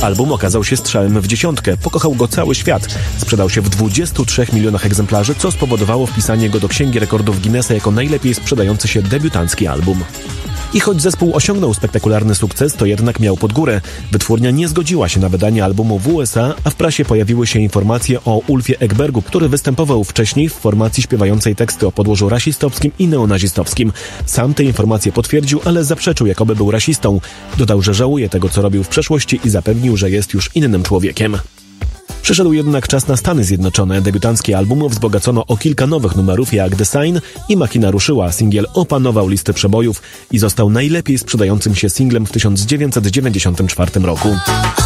Album okazał się strzałem w dziesiątkę. Pokochał go cały świat. Sprzedał się w 23 milionach egzemplarzy, co spowodowało wpisanie go do Księgi Rekordów Guinnessa jako najlepiej sprzedający się debiutancki album. I choć zespół osiągnął spektakularny sukces, to jednak miał pod górę. Wytwórnia nie zgodziła się na wydanie albumu w USA, a w prasie pojawiły się informacje o Ulfie Ekbergu, który występował wcześniej w formacji śpiewającej teksty o podłożu rasistowskim i neonazistowskim. Sam te informacje potwierdził, ale zaprzeczył, jakoby był rasistą. Dodał, że żałuje tego, co robił w przeszłości i zapewnił, że jest już innym człowiekiem. Przyszedł jednak czas na Stany Zjednoczone. Debiutancki album wzbogacono o kilka nowych numerów jak The Sign i Machina ruszyła. Singiel opanował listy przebojów i został najlepiej sprzedającym się singlem w 1994 roku.